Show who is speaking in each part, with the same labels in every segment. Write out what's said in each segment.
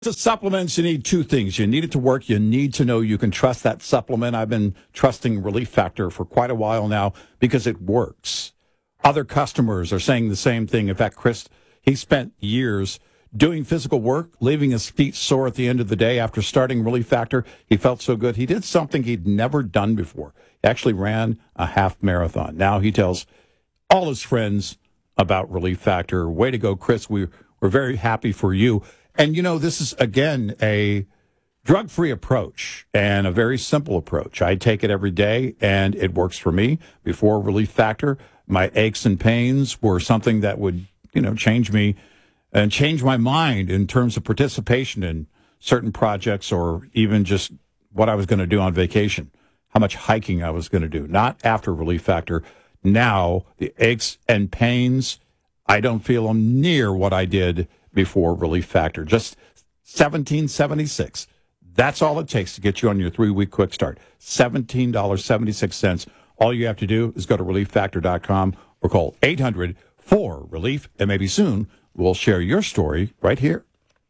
Speaker 1: To supplements, you need two things. You need it to work. You need to know you can trust that supplement. I've been trusting Relief Factor for quite a while now because it works. Other customers are saying the same thing. In fact, Chris, he spent years doing physical work, leaving his feet sore at the end of the day. After starting Relief Factor, he felt so good. He did something he'd never done before. He actually ran a half marathon. Now he tells all his friends about Relief Factor. Way to go, Chris. We're very happy for you. And, you know, this is, again, a drug-free approach and a very simple approach. I take it every day, and it works for me. Before Relief Factor, my aches and pains were something that would, change me and change my mind in terms of participation in certain projects or even just what I was going to do on vacation, how much hiking I was going to do. Not after Relief Factor. Now, the aches and pains, I don't feel them near what I did before Relief Factor. Just $17.76. That's all it takes to get you on your 3-week quick start. $17.76. All you have to do is go to relieffactor.com or call 800-4RELIEF, and maybe soon we'll share your story right here.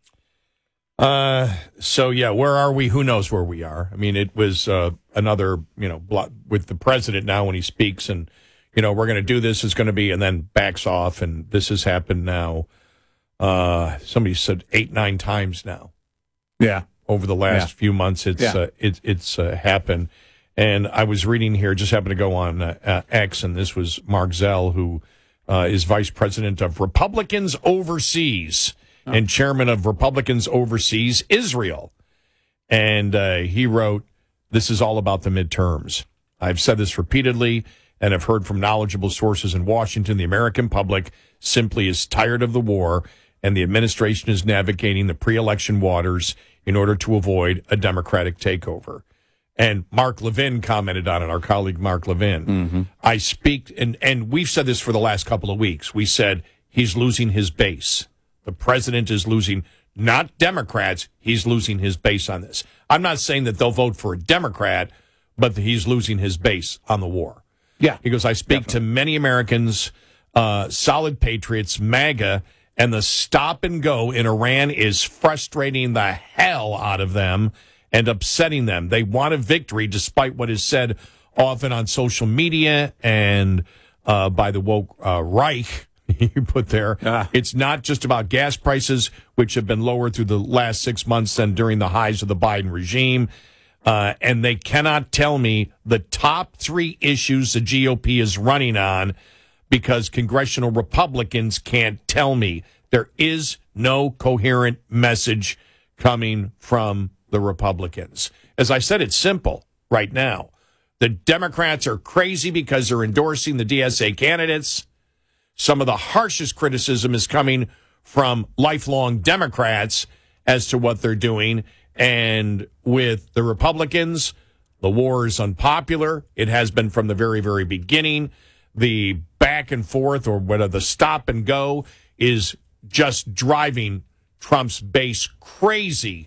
Speaker 2: Where are we? Who knows where we are? I mean, it was another, with the president now when he speaks and, we're going to do this, is going to be, and then backs off, and this has happened now. Somebody said 8-9 times now.
Speaker 1: Yeah,
Speaker 2: over the last few months, it's happened. And I was reading here, just happened to go on X, and this was Mark Zell, who is vice president of Republicans Overseas and chairman of Republicans Overseas Israel. And he wrote, "This is all about the midterms. I've said this repeatedly and have heard from knowledgeable sources in Washington. The American public simply is tired of the war, and the administration is navigating the pre-election waters in order to avoid a Democratic takeover." And Mark Levin commented on it, our colleague Mark Levin.
Speaker 1: Mm-hmm.
Speaker 2: I speak, and we've said this for the last couple of weeks. We said he's losing his base. The president is losing, not Democrats, he's losing his base on this. I'm not saying that they'll vote for a Democrat, but he's losing his base on the war.
Speaker 1: Yeah.
Speaker 2: He goes, I speak to many Americans, solid patriots, MAGA, and the stop and go in Iran is frustrating the hell out of them and upsetting them. They want a victory despite what is said often on social media and by the woke Reich, you put there. It's not just about gas prices, which have been lower through the last 6 months than during the highs of the Biden regime. And they cannot tell me the top 3 issues the GOP is running on because congressional Republicans can't tell me. There is no coherent message coming from the Republicans. As I said, it's simple right now. The Democrats are crazy because they're endorsing the DSA candidates. Some of the harshest criticism is coming from lifelong Democrats as to what they're doing. And with the Republicans, the war is unpopular. It has been from the very, very beginning. The back and forth, or whatever, the stop and go, is just driving Trump's base crazy.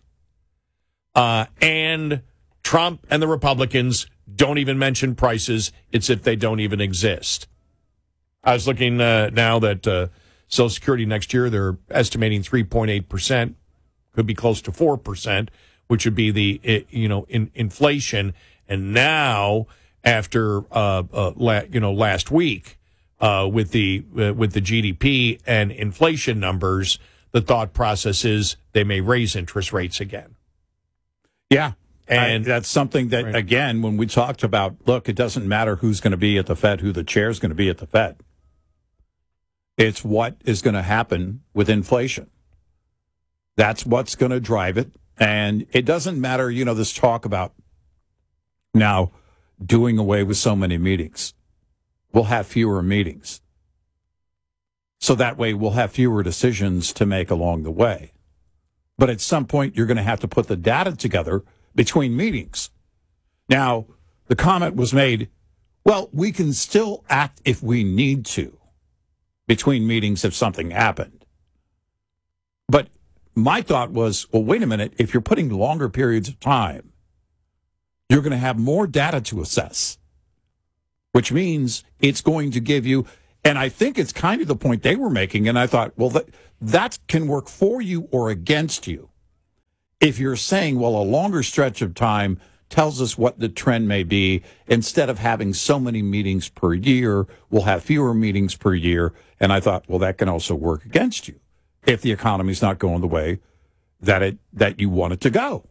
Speaker 2: And Trump and the Republicans don't even mention prices. It's if they don't even exist. I was looking now that Social Security next year, they're estimating 3.8%, could be close to 4%, which would be the inflation. And now, after last week, with the GDP and inflation numbers, the thought process is they may raise interest rates again.
Speaker 1: Yeah.
Speaker 2: And
Speaker 1: that's something that,
Speaker 2: right.
Speaker 1: Again, when we talked about, look, it doesn't matter who's going to be at the Fed, who the chair is going to be at the Fed. It's what is going to happen with inflation. That's what's going to drive it. And it doesn't matter, this talk about now doing away with so many meetings. We'll have fewer meetings. So that way we'll have fewer decisions to make along the way. But at some point, you're going to have to put the data together between meetings. Now, the comment was made, well, we can still act if we need to between meetings if something happened. But my thought was, well, wait a minute. If you're putting longer periods of time, you're going to have more data to assess, which means it's going to give you, and I think it's kind of the point they were making, and I thought, well, that can work for you or against you. if you're saying, well, a longer stretch of time tells us what the trend may be, instead of having so many meetings per year, we'll have fewer meetings per year. And I thought, well, that can also work against you if the economy's not going the way that you want it to go.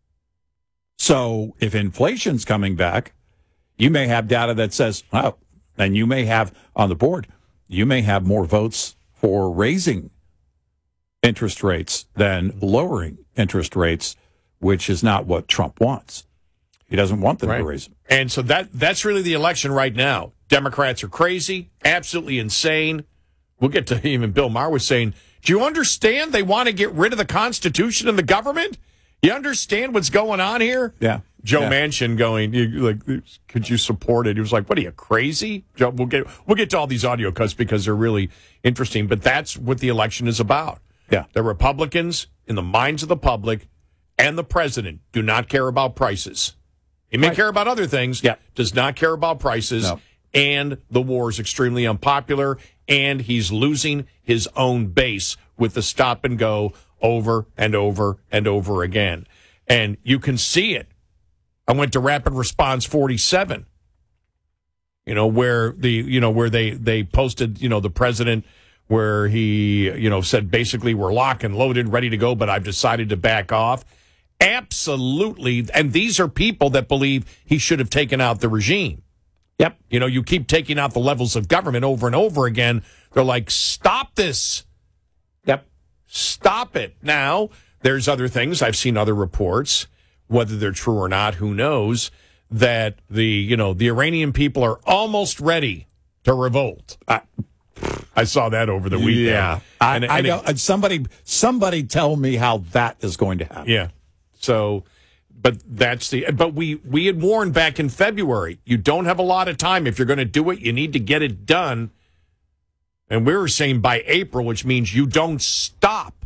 Speaker 1: So if inflation's coming back, you may have data that says, oh, and you may have on the board, you may have more votes for raising interest rates than lowering interest rates, which is not what Trump wants. He doesn't want them to raise them.
Speaker 2: And so that's really the election right now. Democrats are crazy, absolutely insane. We'll get to even Bill Maher was saying, do you understand they want to get rid of the Constitution and the government? You understand what's going on here?
Speaker 1: Yeah.
Speaker 2: Joe Manchin going, could you support it? He was like, what are you, crazy? Joe, we'll get to all these audio cuts because they're really interesting, but that's what the election is about.
Speaker 1: Yeah.
Speaker 2: The Republicans, in the minds of the public and the president, do not care about prices. He may care about other things, does not care about prices, and the war is extremely unpopular, and he's losing his own base with the stop and go over and over and over again. And you can see it. I went to Rapid Response 47, where they posted, the president, where he, said basically we're locked and loaded, ready to go, but I've decided to back off. Absolutely. And these are people that believe he should have taken out the regime.
Speaker 1: Yep.
Speaker 2: You keep taking out the levels of government over and over again. They're like, stop this.
Speaker 1: Yep.
Speaker 2: Stop it. Now, there's other things. I've seen other reports, whether they're true or not, who knows, that the Iranian people are almost ready to revolt. I saw that over the weekend.
Speaker 1: Yeah. I know. Somebody tell me how that is going to happen.
Speaker 2: Yeah. So, but we had warned back in February, you don't have a lot of time. If you're going to do it, you need to get it done. And we were saying by April, which means you don't stop.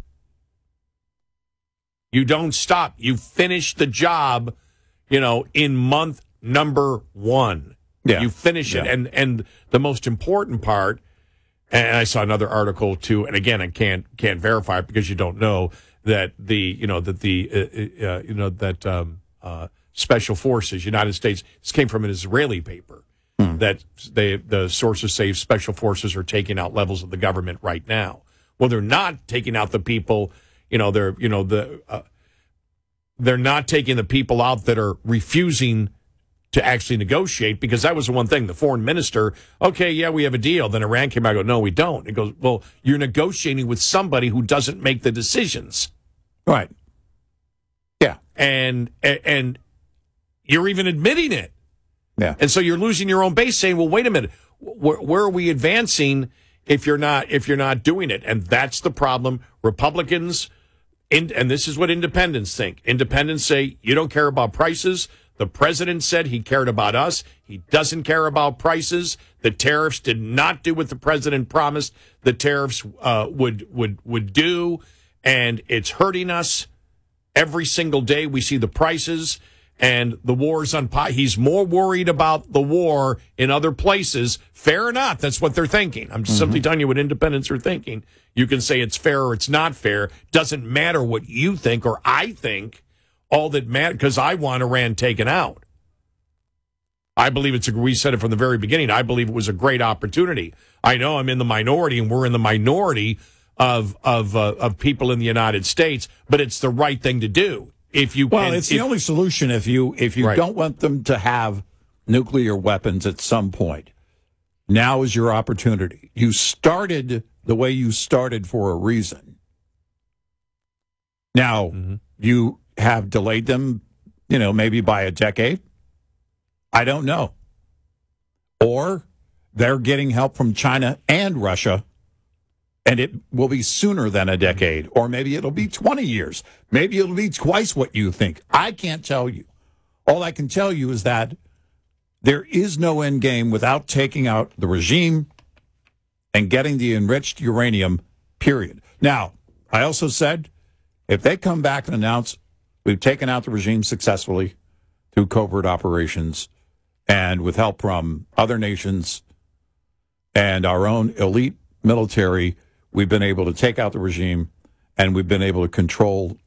Speaker 2: You don't stop. You finish the job, in month number 1.
Speaker 1: Yeah.
Speaker 2: You finish it. And the most important part, and I saw another article too, and again, I can't verify it because you don't know, that special forces, United States, this came from an Israeli paper, that the sources say special forces are taking out levels of the government right now. Well, they're not taking out the people, they're not taking the people out that are refusing to actually negotiate, because that was the one thing. The foreign minister, okay, yeah, we have a deal. Then Iran came out and go, no, we don't. It goes, well, you're negotiating with somebody who doesn't make the decisions.
Speaker 1: Right. Yeah.
Speaker 2: And you're even admitting it.
Speaker 1: Yeah.
Speaker 2: And so you're losing your own base, saying, well, wait a minute, where are we advancing if you're not doing it? And that's the problem. Republicans, and this is what independents think. Independents say, you don't care about prices. The president said he cared about us. He doesn't care about prices. The tariffs did not do what the president promised the tariffs would do, and it's hurting us. Every single day we see the prices, and the war's on. He's more worried about the war in other places. Fair or not, that's what they're thinking. I'm just simply telling you what independents are thinking. You can say it's fair or it's not fair. Doesn't matter what you think or I think. All that matters, because I want Iran taken out. I believe we said it from the very beginning. I believe it was a great opportunity. I know I'm in the minority, and we're in the minority of people in the United States, but it's the right thing to do. It's the only solution
Speaker 1: if you right. don't want them to have nuclear weapons at some point. Now is your opportunity. You started the way you started for a reason. Now, you have delayed them, maybe by a decade. I don't know. Or they're getting help from China and Russia, and it will be sooner than a decade. Or maybe it'll be 20 years. Maybe it'll be twice what you think. I can't tell you. All I can tell you is that there is no end game without taking out the regime and getting the enriched uranium, period. Now, I also said, if they come back and announce we've taken out the regime successfully through covert operations and with help from other nations and our own elite military, we've been able to take out the regime, and we've been able to control